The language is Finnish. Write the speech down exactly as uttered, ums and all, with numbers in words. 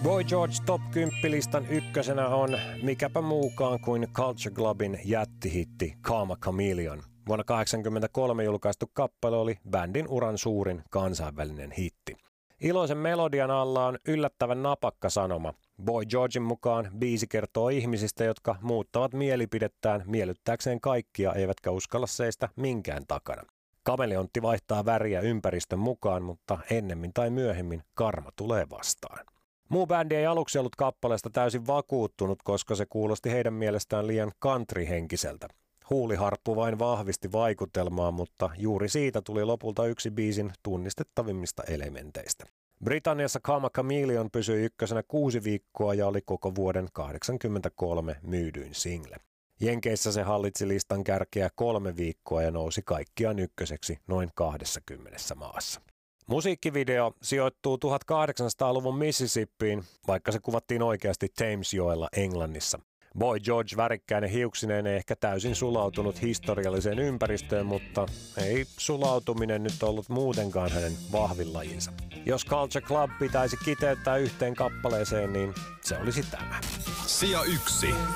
Boy George Top kymmenen-listan ykkösenä on mikäpä muukaan kuin Culture Clubin jättihitti Karma Chameleon. Vuonna kahdeksankymmentäkolme julkaistu kappale oli bändin uran suurin kansainvälinen hitti. Iloisen melodian alla on yllättävän napakka sanoma. Boy Georgen mukaan biisi kertoo ihmisistä, jotka muuttavat mielipidettään miellyttääkseen kaikkia eivätkä uskalla seistä minkään takana. Kameleontti vaihtaa väriä ympäristön mukaan, mutta ennemmin tai myöhemmin karma tulee vastaan. Muu bändi ei aluksi ollut kappaleesta täysin vakuuttunut, koska se kuulosti heidän mielestään liian country-henkiseltä. Huuliharppu vain vahvisti vaikutelmaa, mutta juuri siitä tuli lopulta yksi biisin tunnistettavimmista elementeistä. Britanniassa Karma Chameleon pysyi ykkösenä kuusi viikkoa ja oli koko vuoden kahdeksankymmentäkolme myydyin single. Jenkeissä se hallitsi listan kärkeä kolme viikkoa ja nousi kaikkiaan ykköseksi noin kaksikymmentä maassa. Musiikkivideo sijoittuu tuhatkahdeksansataaluvun Mississippiin, vaikka se kuvattiin oikeasti Thamesjoella Englannissa. Boy George värikkäinen hiuksineen ei ehkä täysin sulautunut historialliseen ympäristöön, mutta ei sulautuminen nyt ollut muutenkaan hänen vahvin lajinsa. Jos Culture Club pitäisi kiteyttää yhteen kappaleeseen, niin se olisi tämä. Sija yksi.